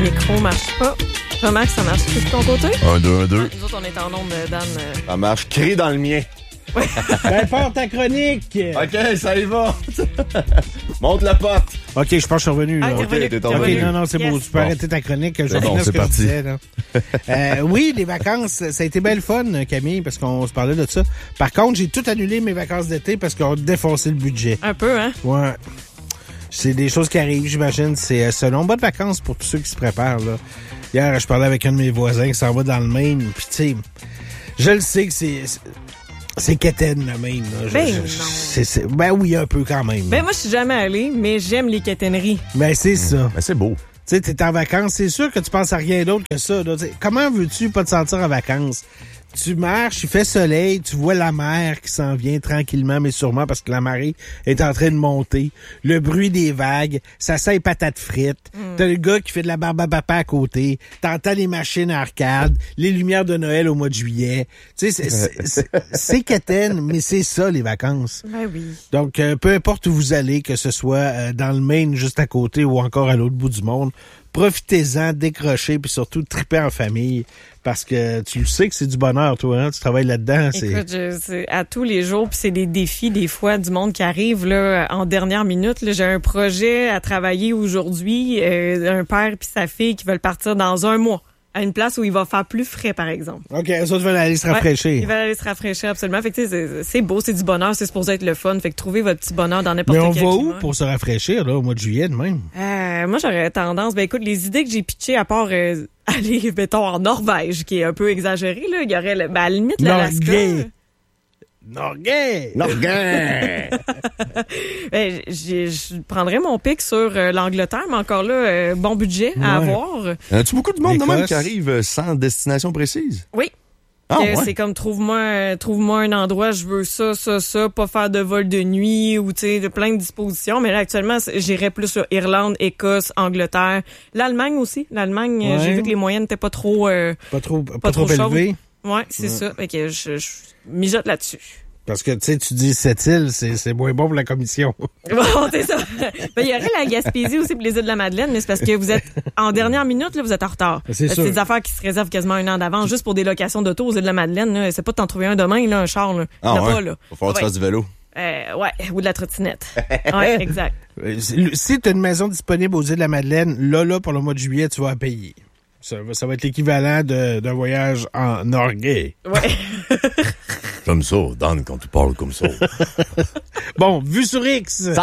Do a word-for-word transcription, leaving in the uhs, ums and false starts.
micro marche pas. Remarque, ça marche plus de ton côté? Un, deux, un, deux. Ouais, nous autres, on est en nombre, Dan. Euh... Ça marche. Crie dans le mien. Ouais. Ben, porte ta chronique. OK, ça y va. Monte la porte. OK, je pense que je suis revenu. Là. Ah, t'es OK, revenu. t'es OK, tombé. non, non, c'est Yes. beau. Tu peux Bon. arrêter ta chronique. Je C'est bon, finis c'est ce que je parti. disais, là. euh, oui, les vacances, ça a été bien le fun, Camille, parce qu'on se parlait de ça. Par contre, j'ai tout annulé mes vacances d'été parce qu'on a défoncé le budget. Un peu, hein? Ouais. C'est des choses qui arrivent, j'imagine. C'est selon bonnes vacances pour tous ceux qui se préparent, là. Hier, je parlais avec un de mes voisins qui s'en va dans le Maine. Puis, tu sais, je le sais que c'est... C'est quétaine, le Maine. Là. Je- Ben je- non. c'est- c'est- ben oui, un peu quand même. Ben moi, je suis jamais allée, mais j'aime les quétaineries. Ben c'est ça. Ben, c'est beau. Tu sais, t'es en vacances, c'est sûr que tu penses à rien d'autre que ça. Là. T'sais, comment veux-tu pas te sentir en vacances? Tu marches, il fait soleil, tu vois la mer qui s'en vient tranquillement, mais sûrement parce que la marée est en train de monter. Le bruit des vagues, ça sent les patates frites. Mm. T'as le gars qui fait de la barbe à papa à côté. T'entends les machines à arcade, les lumières de Noël au mois de juillet. Tu sais, c'est- c'est- c'est c'est quétaine, mais c'est ça, les vacances. Ben oui. Donc, euh, peu importe où vous allez, que ce soit euh, dans le Maine, juste à côté, ou encore à l'autre bout du monde, profitez-en, décrochez, puis surtout tripez en famille, parce que tu le sais que c'est du bonheur, toi, hein? Tu travailles là-dedans. C'est... Écoute, je, c'est à tous les jours, puis c'est des défis des fois du monde qui arrive là en dernière minute. Là, j'ai un projet à travailler aujourd'hui, euh, un père puis sa fille qui veulent partir dans un mois à une place où il va faire plus frais, par exemple. OK, eux autres veulent aller se rafraîchir. Ouais, ils veulent aller se rafraîchir, absolument. Fait que, tu sais, c'est, c'est beau, c'est du bonheur, c'est supposé être le fun. Fait que trouvez votre petit bonheur dans n'importe Mais on quel va où climat. pour se rafraîchir, là, au mois de juillet, de même? Euh, moi, j'aurais tendance... Ben écoute, les idées que j'ai pitchées, à part euh, aller, mettons, en Norvège, qui est un peu exagéré, là, il y aurait, le, ben, à la limite, l'Alaska. Norguais. Norguais! Norguin! Ben, j'ai- je prendrais mon pic sur euh, l'Angleterre, mais encore là, euh, bon budget à Ouais. avoir. Y a-tu beaucoup de monde de même L'Écosse. qui arrive euh, sans destination précise? Oui. Ah, Que ouais? C'est comme trouve-moi euh, trouve-moi un endroit, je veux ça, ça, ça, pas faire de vol de nuit ou tu sais de plein de dispositions. Mais là actuellement, c'est- j'irais plus sur Irlande, Écosse, Angleterre, l'Allemagne aussi. L'Allemagne, euh, Ouais. j'ai vu que les moyennes n'étaient pas trop. Euh, Pas trop, pas Pas trop, trop chaud. élevé. ouais, c'est ça. Fait que je, je mijote là-dessus. Parce que, tu sais, tu dis cette île, c'est, c'est moins bon pour la commission. Bon, c'est ça. Ben, il y aurait la Gaspésie aussi pour les îles de la Madeleine, mais c'est parce que vous êtes en dernière minute, là, vous êtes en retard. C'est Parce que sûr. C'est des affaires qui se réservent quasiment un an d'avance, juste pour des locations d'auto aux îles de la Madeleine. Là. C'est pas de t'en trouver un demain, là, un char. Là. Il y en Ah, a ouais. pas, là. Va falloir que tu Ouais. fasses du vélo. Euh, ouais, ou de la trottinette. Ouais, exact. Euh, Si tu as une maison disponible aux îles de la Madeleine, là, là, pour le mois de juillet, tu vas la payer. Ça, va- ça va être l'équivalent de, d'un voyage en Norguais. Ouais. Comme ça, Dan, quand tu parles comme ça. Bon, vue sur X.